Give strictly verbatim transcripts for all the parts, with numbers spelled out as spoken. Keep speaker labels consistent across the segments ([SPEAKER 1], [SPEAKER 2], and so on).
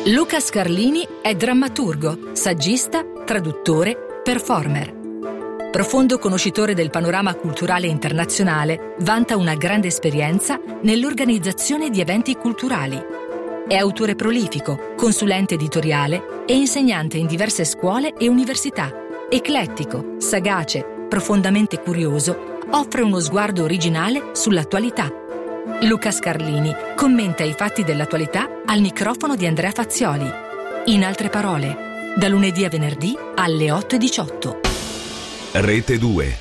[SPEAKER 1] Luca Scarlini è drammaturgo, saggista, traduttore, performer. Profondo conoscitore del panorama culturale internazionale, vanta una grande esperienza nell'organizzazione di eventi culturali. È autore prolifico, consulente editoriale e insegnante in diverse scuole e università. Eclettico, sagace, profondamente curioso, offre uno sguardo originale sull'attualità. Luca Scarlini commenta i fatti dell'attualità al microfono di Andrea Fazioli. In altre parole, da lunedì a venerdì alle otto e diciotto.
[SPEAKER 2] Rete due.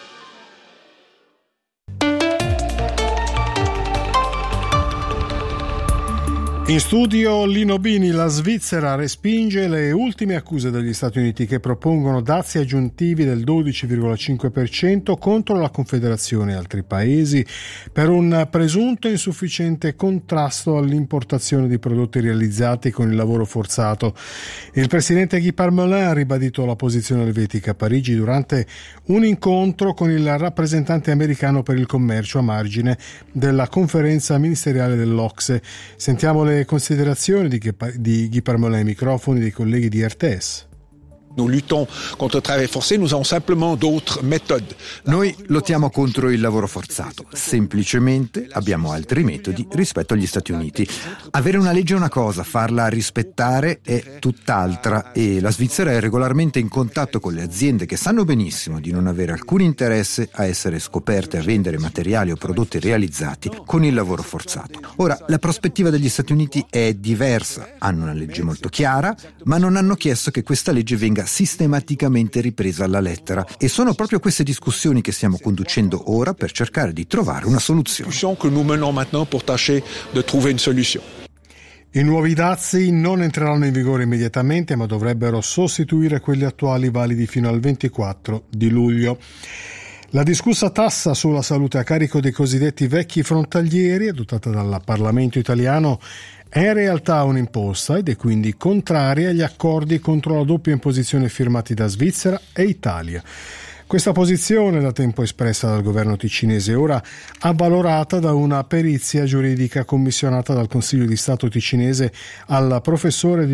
[SPEAKER 3] In studio Lino Bini. La Svizzera respinge le ultime accuse degli Stati Uniti che propongono dazi aggiuntivi del dodici virgola cinque per cento contro la Confederazione e altri paesi per un presunto insufficiente contrasto all'importazione di prodotti realizzati con il lavoro forzato. Il presidente Guy Parmelin ha ribadito la posizione elvetica a Parigi durante un incontro con il rappresentante americano per il commercio a margine della conferenza ministeriale dell'Ocse. Sentiamo le considerazioni di Guy Parmelin ai microfoni dei colleghi di R T S.
[SPEAKER 4] Nous luttons contre il travail forcé, nous avons simplement d'autres méthodes.
[SPEAKER 5] Noi lottiamo contro il lavoro forzato, semplicemente abbiamo altri metodi rispetto agli Stati Uniti. Avere una legge è una cosa, farla rispettare è tutt'altra e la Svizzera è regolarmente in contatto con le aziende che sanno benissimo di non avere alcun interesse a essere scoperte a vendere materiali o prodotti realizzati con il lavoro forzato. Ora, la prospettiva degli Stati Uniti è diversa, hanno una legge molto chiara, ma non hanno chiesto che questa legge venga sistematicamente ripresa alla lettera e sono proprio queste discussioni che stiamo conducendo ora per cercare di trovare una soluzione.
[SPEAKER 4] Que nous menons maintenant pour tâcher de trouver une solution.
[SPEAKER 3] I nuovi dazi non entreranno in vigore immediatamente, ma dovrebbero sostituire quelli attuali validi fino al ventiquattro di luglio. La discussa tassa sulla salute a carico dei cosiddetti vecchi frontalieri, adottata dal Parlamento italiano, è in realtà un'imposta ed è quindi contraria agli accordi contro la doppia imposizione firmati da Svizzera e Italia. Questa posizione, da tempo espressa dal governo ticinese, ora avvalorata da una perizia giuridica commissionata dal Consiglio di Stato ticinese al professore di